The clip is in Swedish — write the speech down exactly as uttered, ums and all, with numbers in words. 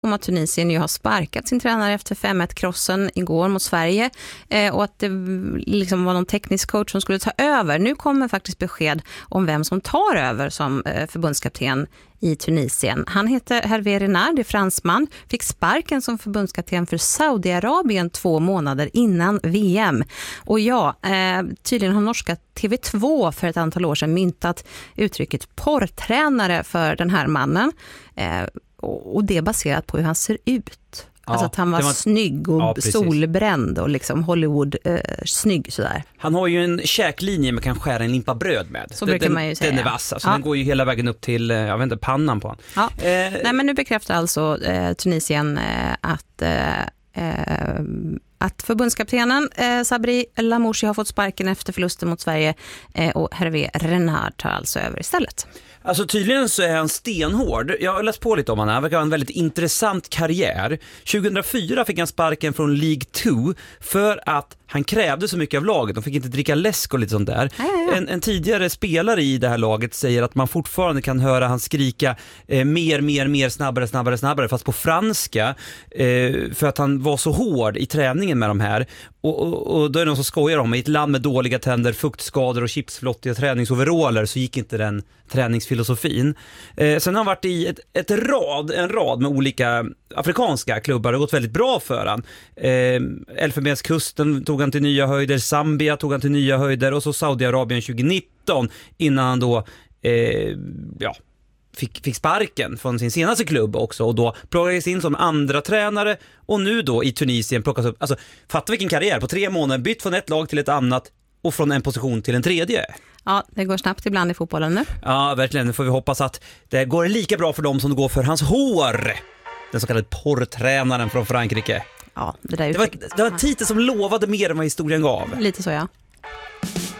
om att Tunisien ju har sparkat sin tränare efter fem ett-krossen igår mot Sverige eh, och att det liksom var någon teknisk coach som skulle ta över. Nu kommer faktiskt besked om vem som tar över som eh, förbundskapten i Tunisien. Han heter Hervé Renard, är fransman, fick sparken som förbundskapten för Saudiarabien två månader innan V M. Och ja, eh, tydligen har norska T V två för ett antal år sedan myntat uttrycket porrtränare för den här mannen. Eh, och det är baserat på hur han ser ut. Ja, alltså att han var, var snygg och ja, solbränd och liksom Hollywood eh, snygg sådär. Han har ju en käklinje man kan skära en limpa bröd med. Så brukar den, man ju säga. Den är vass, alltså ja. Den går ju hela vägen upp till, jag vet inte, pannan på han. Ja. Eh, Nej, men nu bekräftar alltså eh, Tunisien eh, att eh, eh, att förbundskaptenen eh, Sabri Lamouchi har fått sparken efter förlusten mot Sverige eh, och Hervé Renard tar alltså över istället. Alltså tydligen så är han stenhård. Jag har läst på lite om han. Han verkar ha en väldigt intressant karriär. tjugohundrafyra fick han sparken från League två för att han krävde så mycket av laget. De fick inte dricka läsk och lite sånt där. Ja, ja, ja. En, en tidigare spelare i det här laget säger att man fortfarande kan höra han skrika eh, mer, mer, mer, snabbare, snabbare, snabbare. Fast på franska. Eh, för att han var så hård i träningen med de här. Och, och, och då är det någon som skojar om. I ett land med dåliga tänder, fuktskador och chipsflottiga träningsoveraller så gick inte den träningsfilosofin. Eh, sen har han varit i ett, ett rad, en rad med olika afrikanska klubbar. Det har gått väldigt bra för han. Eh, Elfenbenskusten tog han till nya höjder, Zambia tog han till nya höjder och så Saudiarabien tjugonitton innan han då eh, ja, fick, fick sparken från sin senaste klubb också och då plockades in som andra tränare och nu då i Tunisien plockas upp. Alltså, fatta vilken karriär, på tre månader bytt från ett lag till ett annat och från en position till en tredje. Ja, det går snabbt ibland i fotbollen nu. Ja, verkligen. Nu får vi hoppas att det går lika bra för dem som det går för hans hår. Den så kallade porrtränaren från Frankrike. Ja, det, där det, var, det var en titel som lovade mer än vad historien gav. Lite så, ja.